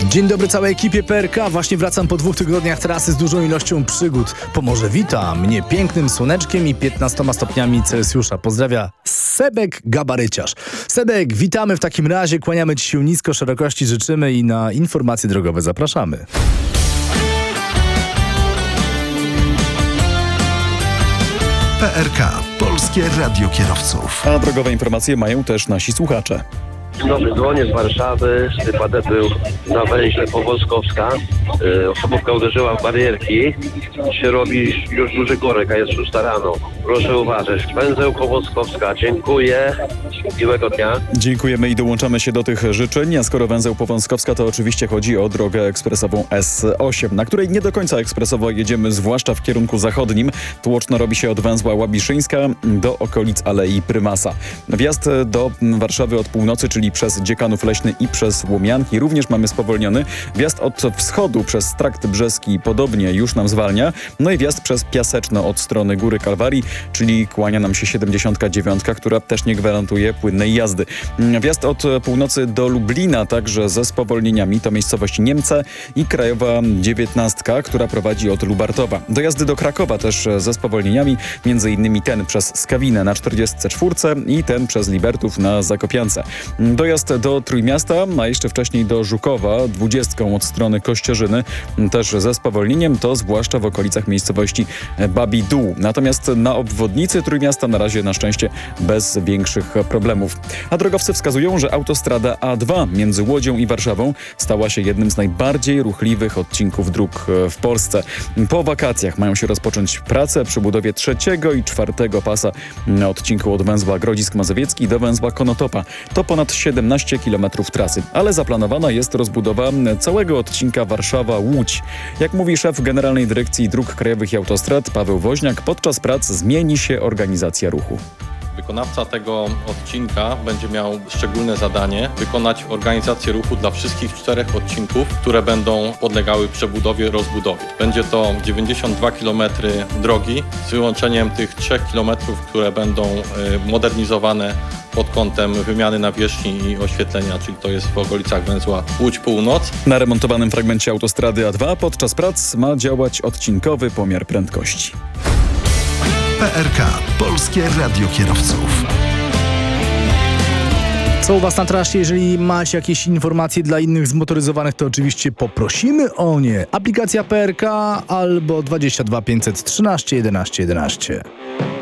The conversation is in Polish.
Dzień dobry całej ekipie PRK. Właśnie wracam po 2 tygodniach trasy z dużą ilością przygód. Pomorze wita mnie pięknym słoneczkiem i 15 stopniami Celsjusza. Pozdrawia Sebek Gabaryciarz. Sebek, witamy w takim razie, kłaniamy Ci się nisko, szerokości życzymy i na informacje drogowe zapraszamy. PRK. Polskie Radio Kierowców. A drogowe informacje mają też nasi słuchacze. Dzień dobry, dzwonię z Warszawy. Wypadek był na węźle Powązkowska. Osobówka uderzyła w barierki. Się robi już duży korek, a jest 6 rano. Proszę uważać. Węzeł Powązkowska. Dziękuję. Miłego dnia. Dziękujemy i dołączamy się do tych życzeń. A skoro węzeł Powązkowska, to oczywiście chodzi o drogę ekspresową S8, na której nie do końca ekspresowo jedziemy, zwłaszcza w kierunku zachodnim. Tłoczno robi się od węzła Łabiszyńska do okolic Alei Prymasa. Wjazd do Warszawy od północy, czyli przez Dziekanów Leśny i przez Łomianki również mamy spowolniony. Wjazd od wschodu przez Trakt Brzeski podobnie już nam zwalnia. No i wjazd przez Piaseczno od strony Góry Kalwarii, czyli kłania nam się 79, która też nie gwarantuje płynnej jazdy. Wjazd od północy do Lublina także ze spowolnieniami to miejscowość Niemce i krajowa 19, która prowadzi od Lubartowa. Dojazdy do Krakowa też ze spowolnieniami, między innymi ten przez Skawinę na 44 i ten przez Libertów na Zakopiance. Dojazd do Trójmiasta, a jeszcze wcześniej do Żukowa 20 od strony Kościerzyny, też ze spowolnieniem, to zwłaszcza w okolicach miejscowości Babi Dół. Natomiast na obwodnicy Trójmiasta na razie na szczęście bez większych problemów. A drogowcy wskazują, że autostrada A2 między Łodzią i Warszawą stała się jednym z najbardziej ruchliwych odcinków dróg w Polsce. Po wakacjach mają się rozpocząć prace przy budowie 3. i 4. pasa na odcinku od węzła Grodzisk Mazowiecki do węzła Konotopa. To ponad 17 km trasy, ale zaplanowana jest rozbudowa całego odcinka Warszawa-Łódź. Jak mówi szef Generalnej Dyrekcji Dróg Krajowych i Autostrad Paweł Woźniak, podczas prac zmieni się organizacja ruchu. Wykonawca tego odcinka będzie miał szczególne zadanie wykonać organizację ruchu dla wszystkich 4 odcinków, które będą podlegały przebudowie, rozbudowie. Będzie to 92 km drogi z wyłączeniem tych 3 km, które będą modernizowane pod kątem wymiany nawierzchni i oświetlenia, czyli to jest w okolicach węzła Łódź Północ. Na remontowanym fragmencie autostrady A2 podczas prac ma działać odcinkowy pomiar prędkości. PRK. Polskie Radio Kierowców. Co u Was na trasie? Jeżeli macie jakieś informacje dla innych zmotoryzowanych, to oczywiście poprosimy o nie. Aplikacja PRK albo 22 513 11 11.